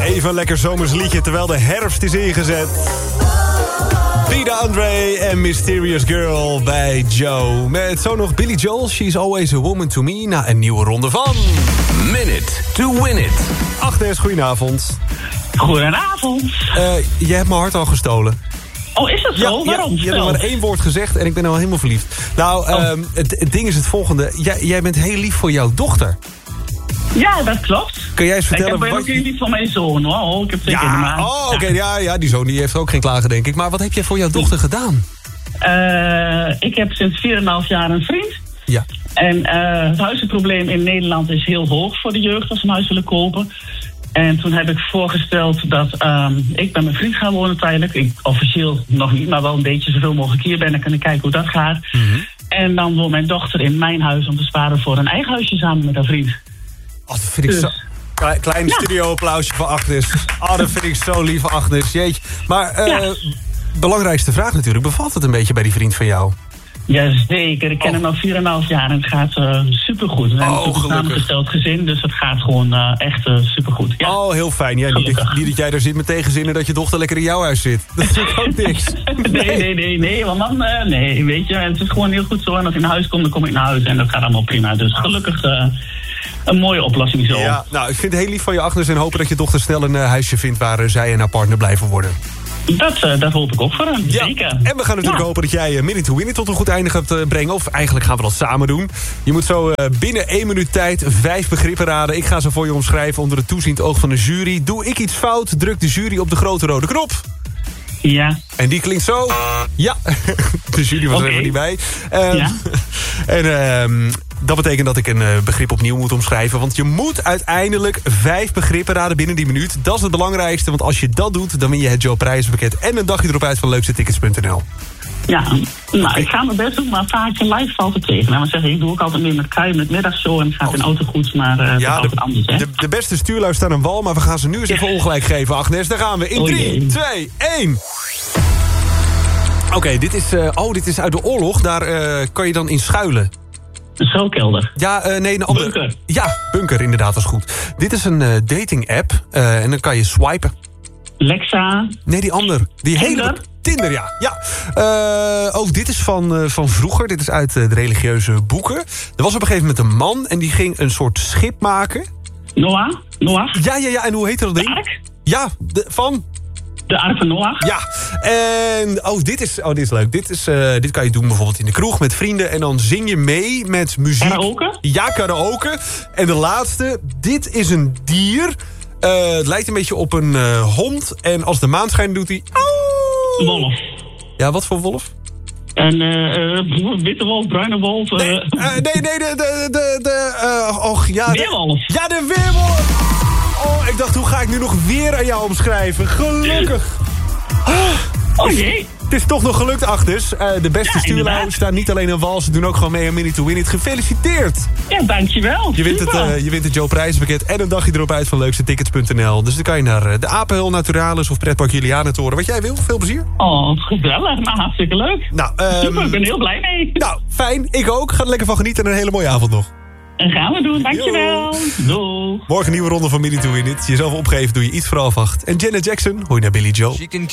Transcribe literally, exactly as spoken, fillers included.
Even een lekker zomers liedje terwijl de herfst is ingezet. Pete Andre en Mysterious Girl bij Joe. Met zo nog Billy Joel, She's Always a Woman to Me. Na een nieuwe ronde van... Minute to Win It. Agnes, goedenavond. Goedenavond. Uh, je hebt mijn hart al gestolen. Oh, is dat zo? Ja, Waarom? Ja, je hebt nog maar één woord gezegd en ik ben al helemaal verliefd. Nou, oh. um, het, het ding is het volgende. Jij, jij bent heel lief voor jouw dochter. Ja, dat klopt. Kun jij eens vertellen... Ik heb ook geen lief van mijn zoon, hoor. Oh, ik heb twee kinderen. Ja, oh, oké. Okay, ja. ja, die zoon die heeft ook geen klagen, denk ik. Maar wat heb jij voor jouw dochter gedaan? Uh, ik heb sinds vier komma vijf jaar een vriend. Ja. En uh, het huizenprobleem in Nederland is heel hoog voor de jeugd als ze een huis willen kopen. En toen heb ik voorgesteld dat um, ik bij mijn vriend ga wonen tijdelijk. Ik officieel nog niet, maar wel een beetje zoveel mogelijk hier ben. Dan kunnen kijken hoe dat gaat. Mm-hmm. En dan woont mijn dochter in mijn huis om te sparen voor een eigen huisje samen met haar vriend. Oh, dat vind ik dus. zo... Klein, klein ja. studio-applausje voor Agnes. Oh, dat vind ik zo lief, Agnes. Jeetje. Maar, uh, ja. belangrijkste vraag natuurlijk. Bevalt het een beetje bij die vriend van jou? Jazeker, ik ken oh. hem al vier komma vijf jaar en het gaat uh, supergoed. We hebben oh, een samengesteld gezin, dus het gaat gewoon uh, echt uh, supergoed. Ja. Oh, heel fijn. Ja, niet, dat, niet dat jij er zit met tegenzinnen dat je dochter lekker in jouw huis zit. Dat is natuurlijk ook niks. nee, nee, nee, nee, nee, want dan, uh, nee, weet je, het is gewoon heel goed zo. En als ik naar huis kom, dan kom ik naar huis en dat gaat allemaal prima. Dus gelukkig uh, een mooie oplossing zo. Ja, nou, ik vind het heel lief van je, Agnes, en hopen dat je dochter snel een uh, huisje vindt waar uh, zij en haar partner blijven worden. Dat, uh, dat hoop ik ook voor hem, ja. Zeker. En we gaan natuurlijk ja. hopen dat jij uh, Minute to Win It tot een goed einde gaat uh, brengen. Of eigenlijk gaan we dat samen doen. Je moet zo uh, binnen één minuut tijd vijf begrippen raden. Ik ga ze voor je omschrijven onder het toeziend oog van de jury. Doe ik iets fout, druk de jury op de grote rode knop. Ja. En die klinkt zo. Ja, de jury was okay. er even niet bij. Um, ja. En uh, dat betekent dat ik een uh, begrip opnieuw moet omschrijven. Want je moet uiteindelijk vijf begrippen raden binnen die minuut. Dat is het belangrijkste, want als je dat doet... dan win je het Joe prijzenpakket en een dagje erop uit van leukste tickets punt n l. Ja, nou, okay. ik ga mijn best doen, maar vaak live valt het tegen. Nou, zeggen, ik doe ook altijd meer met Kai, met middagshow en het gaat oh. in auto goed, maar uh, ja, het is de, anders, hè? De, de beste stuurlui staan aan wal, maar we gaan ze nu eens even ongelijk geven, Agnes. Daar gaan we in drie, twee, één. Oké, okay, dit is, uh, oh, dit is uit de oorlog. Daar uh, kan je dan in schuilen. Een schuilkelder. Ja, uh, nee, een andere. Bunker. Ja, bunker, inderdaad, dat is goed. Dit is een uh, dating app uh, en dan kan je swipen. Lexa. Nee, die ander. Die Tinder. hele... Tinder, ja. ja. Uh, oh, dit is van, uh, van vroeger. Dit is uit uh, de religieuze boeken. Er was op een gegeven moment een man en die ging een soort schip maken. Noah? Noah? Ja, ja, ja. En hoe heette dat ding? De ark? Ja, de, van... De ark van Noah? Ja. En oh, dit is, oh, dit is leuk. Dit, is, uh, dit kan je doen bijvoorbeeld in de kroeg met vrienden. En dan zing je mee met muziek. Karaoke? Ja, karaoke. En de laatste. Dit is een dier. Uh, het lijkt een beetje op een uh, hond. En als de maan schijnt doet hij... Een wolf. Ja, wat voor wolf? Een uh, uh, witte wolf, bruine wolf. Uh... Nee, uh, nee, nee, de... de, de, de uh, och, ja, weerwolf. De, ja, de weerwolf. Oh, ik dacht, hoe ga ik nu nog weer aan jou omschrijven? Gelukkig. Oh jee. Het is toch nog gelukt, Agnes. Uh, de beste ja, stuurlui staan niet alleen aan wal. Ze doen ook gewoon mee aan Minute to Win It. Gefeliciteerd. Ja, dankjewel. Je wint, het, uh, je wint het Joe prijzenpakket en een dagje erop uit van leukste tickets punt n l. Dus dan kan je naar uh, de Apenheul Naturalis of Pretpark Julianatoren. Wat jij wil. Veel plezier. Oh, gezellig. Nou, hartstikke leuk. Nou, um, super, ik ben heel blij mee. Nou, fijn. Ik ook. Ga er lekker van genieten en een hele mooie avond nog. En gaan we doen, dankjewel. Doei. Morgen een nieuwe ronde van Minute to Win It. Jezelf opgeven doe je iets voor half acht. En Janet Jackson hoor je naar Billy Joel.